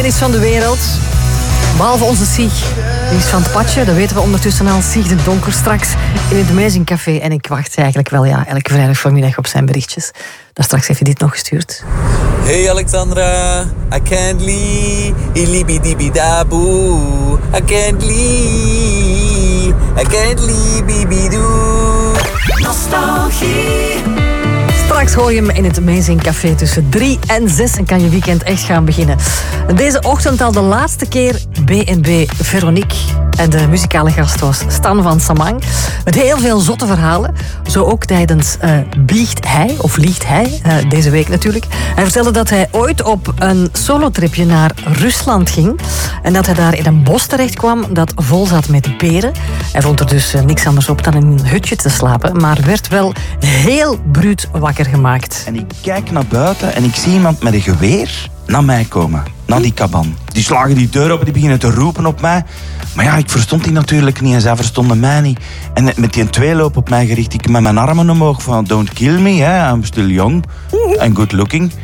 Iedereen is van de wereld. Behalve onze Sieg. Die is van het padje, dat weten we ondertussen al. Sieg de Donker straks in het Amazing Café. En ik wacht eigenlijk wel, elke vrijdag voormiddag op zijn berichtjes. Daar straks heeft hij dit nog gestuurd. Hey Alexandra, I can't leave, ilibidibidaboo. I can't leave, bibidoo. Nostalgie. Straks hoor je hem in het Amazing Café tussen 3 en 6 en kan je weekend echt gaan beginnen. Deze ochtend al de laatste keer B&B Veronique. En de muzikale gast was Stan van Samang. Met heel veel zotte verhalen. Zo ook tijdens Biegt Hij, of Liegt Hij, deze week natuurlijk. Hij vertelde dat hij ooit op een solotripje naar Rusland ging. En dat hij daar in een bos terecht kwam dat vol zat met beren. Hij vond er dus niks anders op dan in een hutje te slapen. Maar werd wel heel bruut wakker gemaakt. En ik kijk naar buiten en ik zie iemand met een geweer naar mij komen. Naar die kaban. Die slagen die deur open, die beginnen te roepen op mij. Maar ja, ik verstond die natuurlijk niet en zij verstonden mij niet. En met die tweeloop op mij gericht, ik met mijn armen omhoog van don't kill me, hè. I'm still young and good looking.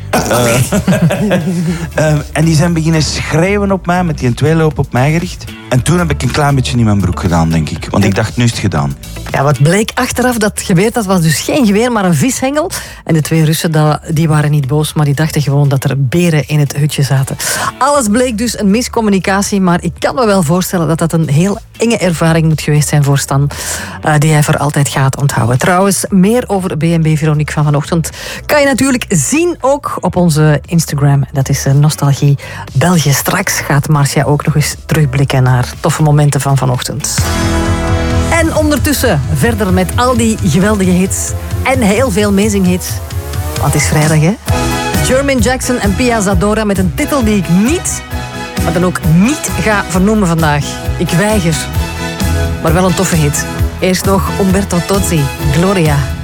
En die zijn beginnen schreeuwen op mij, met die tweeloop op mij gericht. En toen heb ik een klein beetje in mijn broek gedaan, denk ik. Want ik dacht, nu is het gedaan. Ja, wat bleek achteraf, dat geweer, dat was dus geen geweer, maar een vishengel. En de 2 Russen, die waren niet boos, maar die dachten gewoon dat er beren in het hutje zaten. Alles bleek dus een miscommunicatie, maar ik kan me wel voorstellen dat dat een heel enge ervaring moet geweest zijn voor Stan, die hij voor altijd gaat onthouden. Trouwens, meer over B&B Veronique van vanochtend kan je natuurlijk zien ook op onze Instagram. Dat is Nostalgie België. Straks gaat Marcia ook nog eens terugblikken naar toffe momenten van vanochtend. En ondertussen verder met al die geweldige hits en heel veel amazing hits. Want het is vrijdag, hè? Jermaine Jackson en Pia Zadora met een titel die ik niet, maar dan ook niet ga vernoemen vandaag. Ik weiger. Maar wel een toffe hit. Eerst nog Umberto Tozzi, Gloria.